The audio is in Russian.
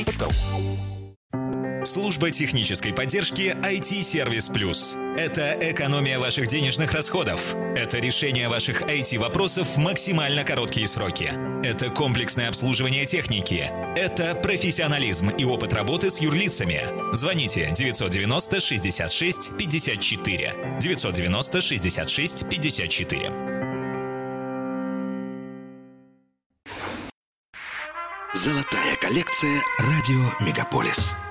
Служба технической поддержки IT-сервис Плюс. Это экономия ваших денежных расходов. Это решение ваших IT-вопросов в максимально короткие сроки. Это комплексное обслуживание техники. Это профессионализм и опыт работы с юрлицами. Звоните 990 66 54. 990 66 54. Золотая коллекция «Радио Мегаполис».